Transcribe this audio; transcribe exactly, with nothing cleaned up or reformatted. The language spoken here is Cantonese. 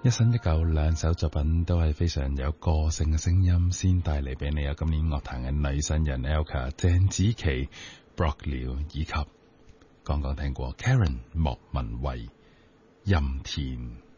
一新一舊兩首作品都係非常有個性嘅聲音，先帶嚟俾你有今年樂壇嘅女新人 Elka 鄭子琪、Brock 以及剛剛聽過 Karen 莫文蔚、任田。